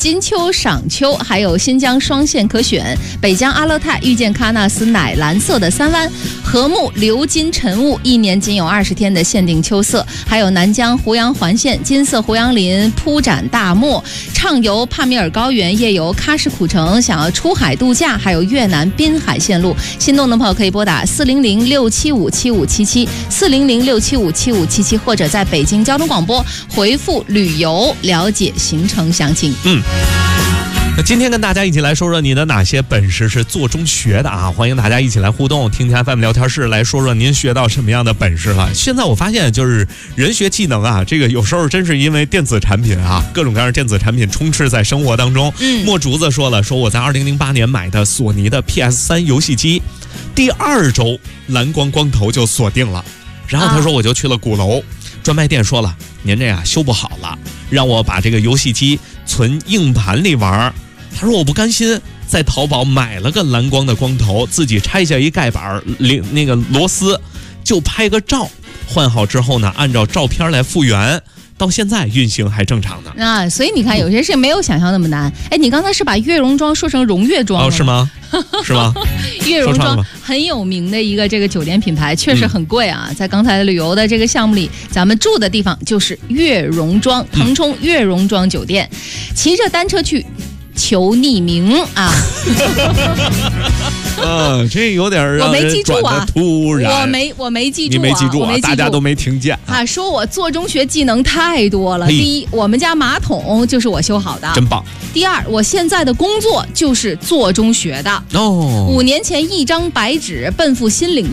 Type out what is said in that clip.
金秋、赏秋，还有新疆双线可选，北疆阿勒泰遇见喀纳斯奶蓝色的3湾，禾木鎏金晨雾1年仅有20天的限定秋色，还有南疆胡杨环线金色胡杨林铺展大漠，畅游帕米尔高原，夜游喀什古城，想要出海度假，还有越南滨海线路。心动的朋友可以拨打400-675-7577，400-675-7577，或者在北京交通广播回复旅游了解行程详情。 那今天跟大家一起来说说你的哪些本事是做中学的啊？欢迎大家一起来互动，听听 FM 聊天室来说说您学到什么样的本事了。现在我发现就是人学技能啊，这个有时候真是因为电子产品啊，各种各样的电子产品充斥在生活当中。墨竹子说了，说我在2008年买的索尼的 PS3 游戏机，第2周蓝光光头就锁定了，然后他说我就去了鼓楼。专卖店说了，您这修不好了，让我把这个游戏机存硬盘里玩。他说我不甘心，在淘宝买了个蓝光的光头，自己拆下一盖板，那个螺丝，就拍个照，换好之后呢，按照照片来复原，到现在运行还正常呢。 所以你看，有些事没有想象那么难。哎，你刚才是把悦榕庄说成荣悦庄了？ 是吗？是吗？ 悦榕庄很有名的一个这个酒店品牌，确实很贵啊。在刚才旅游的这个项目里，咱们住的地方就是悦榕庄，腾冲悦榕庄酒店。骑着单车去求匿名啊！ 这有点让人转得突然。 我没记住， 你没记住啊？大家都没听见啊！说我做中学技能太多了。第一，我们家马桶就是我修好的， 真棒。 第二，我现在的工作就是做中学的。5年前一张白纸，奔赴新领域。